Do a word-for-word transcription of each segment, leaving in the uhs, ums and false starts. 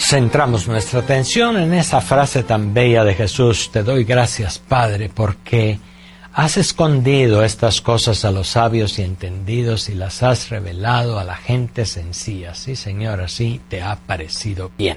centramos nuestra atención en esa frase tan bella de Jesús: te doy gracias, Padre, porque has escondido estas cosas a los sabios y entendidos y las has revelado a la gente sencilla. Sí, Señor, así te ha parecido bien.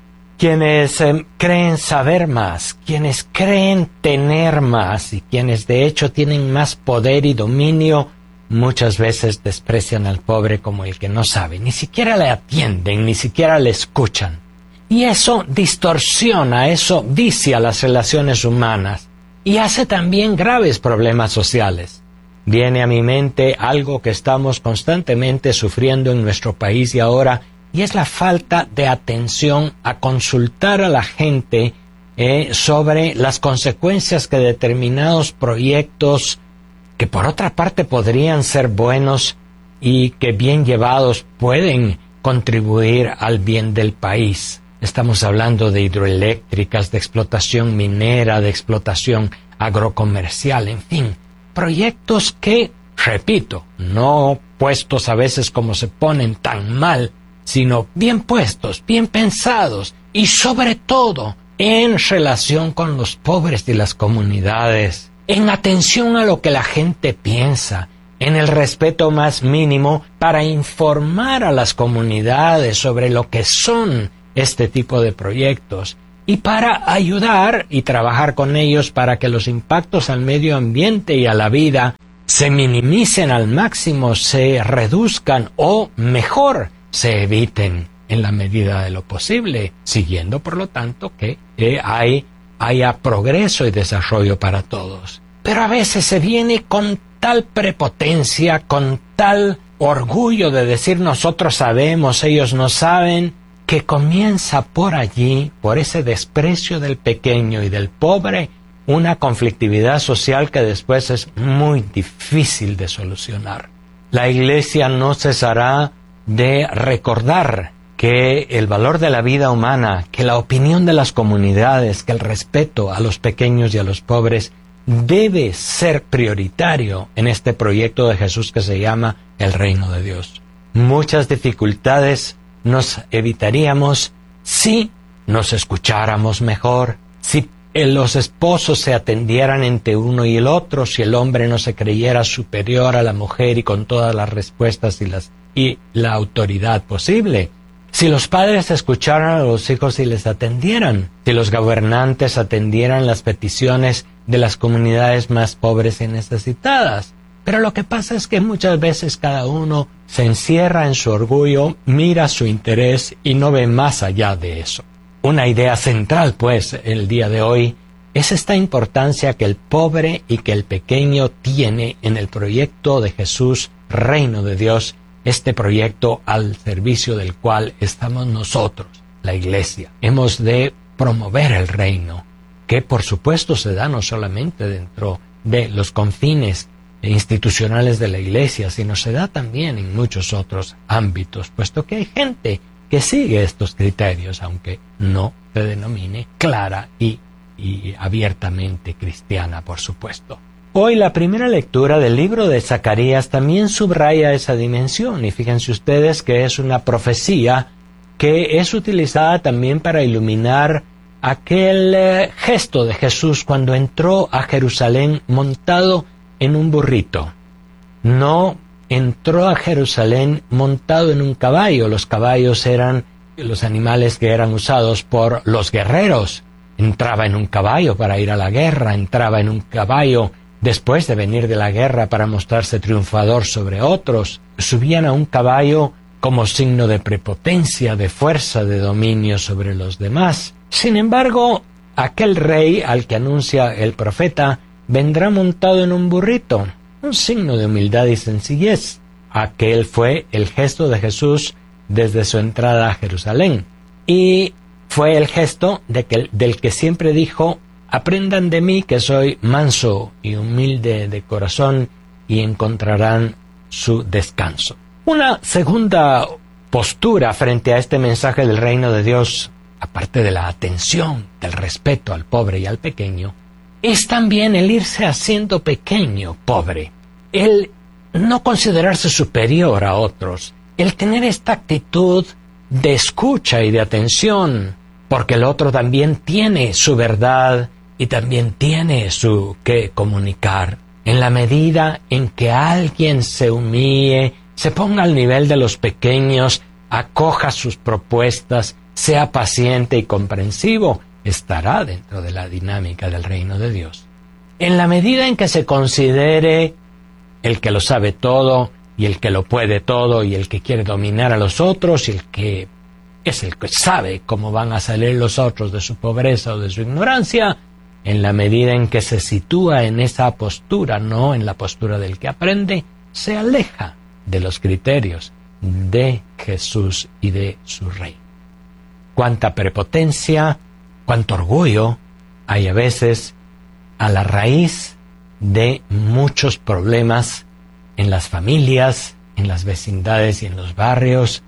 Quienes eh, creen saber más, quienes creen tener más y quienes de hecho tienen más poder y dominio, muchas veces desprecian al pobre como el que no sabe. Ni siquiera le atienden, ni siquiera le escuchan. Y eso distorsiona, eso vicia las relaciones humanas y hace también graves problemas sociales. Viene a mi mente algo que estamos constantemente sufriendo en nuestro país y ahora, y es la falta de atención a consultar a la gente eh, sobre las consecuencias que determinados proyectos, que por otra parte podrían ser buenos y que bien llevados pueden contribuir al bien del país. Estamos hablando de hidroeléctricas, de explotación minera, de explotación agrocomercial, en fin, proyectos que, repito, no puestos a veces como se ponen tan mal, sino bien puestos, bien pensados y sobre todo en relación con los pobres de las comunidades, en atención a lo que la gente piensa, en el respeto más mínimo para informar a las comunidades sobre lo que son este tipo de proyectos y para ayudar y trabajar con ellos para que los impactos al medio ambiente y a la vida se minimicen al máximo, se reduzcan o, mejor, se eviten en la medida de lo posible, siguiendo por lo tanto que eh, hay, haya progreso y desarrollo para todos. Pero a veces se viene con tal prepotencia, con tal orgullo de decir nosotros sabemos, ellos no saben, que comienza por allí, por ese desprecio del pequeño y del pobre, una conflictividad social que después es muy difícil de solucionar. La Iglesia no cesará de recordar que el valor de la vida humana, que la opinión de las comunidades, que el respeto a los pequeños y a los pobres debe ser prioritario en este proyecto de Jesús que se llama el Reino de Dios. Muchas dificultades nos evitaríamos si nos escucháramos mejor, si los esposos se atendieran entre uno y el otro, si el hombre no se creyera superior a la mujer y con todas las respuestas y las y la autoridad posible, si los padres escucharan a los hijos y les atendieran, si los gobernantes atendieran las peticiones de las comunidades más pobres y necesitadas. Pero lo que pasa es que muchas veces cada uno se encierra en su orgullo, mira su interés y no ve más allá de eso. Una idea central, pues, el día de hoy, es esta importancia que el pobre y que el pequeño tiene en el proyecto de Jesús, Reino de Dios, este proyecto al servicio del cual estamos nosotros, la Iglesia. Hemos de promover el reino, que por supuesto se da no solamente dentro de los confines institucionales de la Iglesia, sino se da también en muchos otros ámbitos, puesto que hay gente que sigue estos criterios, aunque no se denomine clara y, y abiertamente cristiana, por supuesto. Hoy la primera lectura del libro de Zacarías también subraya esa dimensión, y fíjense ustedes que es una profecía que es utilizada también para iluminar aquel eh, gesto de Jesús cuando entró a Jerusalén montado en un burrito. No entró a Jerusalén montado en un caballo. Los caballos eran los animales que eran usados por los guerreros. Entraba en un caballo para ir a la guerra, entraba en un caballo después de venir de la guerra para mostrarse triunfador sobre otros. Subían a un caballo como signo de prepotencia, de fuerza, de dominio sobre los demás. Sin embargo, aquel rey al que anuncia el profeta vendrá montado en un burrito, un signo de humildad y sencillez. Aquel fue el gesto de Jesús desde su entrada a Jerusalén. Y fue el gesto de que, del que siempre dijo: aprendan de mí que soy manso y humilde de corazón y encontrarán su descanso. Una segunda postura frente a este mensaje del reino de Dios, aparte de la atención, del respeto al pobre y al pequeño, es también el irse haciendo pequeño, pobre, el no considerarse superior a otros, el tener esta actitud de escucha y de atención, porque el otro también tiene su verdad y también tiene su que comunicar. En la medida en que alguien se humille, se ponga al nivel de los pequeños, acoja sus propuestas, sea paciente y comprensivo, estará dentro de la dinámica del reino de Dios. En la medida en que se considere el que lo sabe todo, y el que lo puede todo, y el que quiere dominar a los otros, y el que es el que sabe cómo van a salir los otros de su pobreza o de su ignorancia, en la medida en que se sitúa en esa postura, no en la postura del que aprende, se aleja de los criterios de Jesús y de su Rey. Cuánta prepotencia, cuánto orgullo hay a veces a la raíz de muchos problemas en las familias, en las vecindades y en los barrios,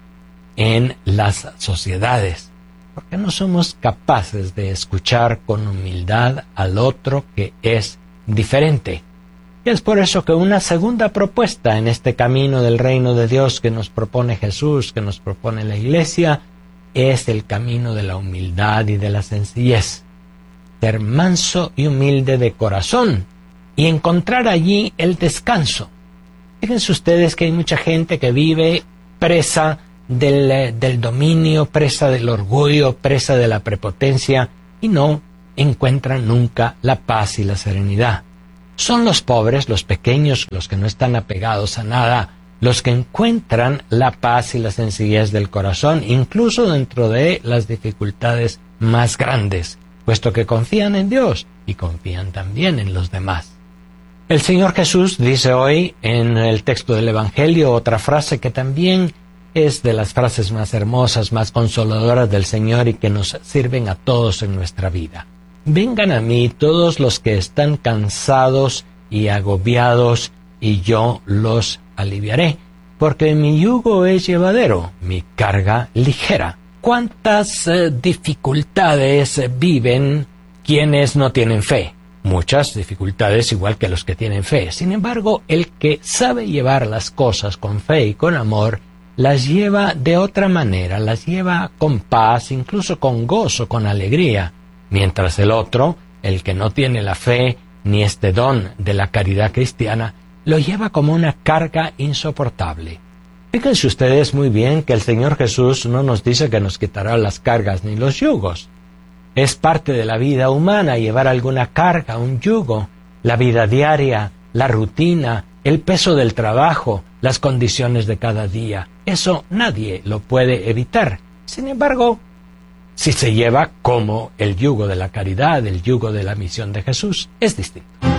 en las sociedades, porque no somos capaces de escuchar con humildad al otro que es diferente. Y es por eso que una segunda propuesta en este camino del reino de Dios que nos propone Jesús, que nos propone la Iglesia, es el camino de la humildad y de la sencillez. Ser manso y humilde de corazón y encontrar allí el descanso. Fíjense ustedes que hay mucha gente que vive presa del, del dominio, presa del orgullo, presa de la prepotencia y no encuentran nunca la paz y la serenidad. Son los pobres, los pequeños, los que no están apegados a nada, los que encuentran la paz y la sencillez del corazón, incluso dentro de las dificultades más grandes, puesto que confían en Dios y confían también en los demás. El Señor Jesús dice hoy en el texto del Evangelio otra frase que también es de las frases más hermosas, más consoladoras del Señor y que nos sirven a todos en nuestra vida. Vengan a mí todos los que están cansados y agobiados, y yo los aliviaré, porque mi yugo es llevadero, mi carga ligera. ¿Cuántas eh, dificultades viven quienes no tienen fe? Muchas dificultades igual que los que tienen fe. Sin embargo, el que sabe llevar las cosas con fe y con amor, las lleva de otra manera, las lleva con paz, incluso con gozo, con alegría. Mientras el otro, el que no tiene la fe ni este don de la caridad cristiana, lo lleva como una carga insoportable. Fíjense ustedes muy bien que el Señor Jesús no nos dice que nos quitará las cargas ni los yugos. Es parte de la vida humana llevar alguna carga, un yugo, la vida diaria, la rutina, el peso del trabajo, las condiciones de cada día. Eso nadie lo puede evitar. Sin embargo, si se lleva como el yugo de la caridad, el yugo de la misión de Jesús, es distinto.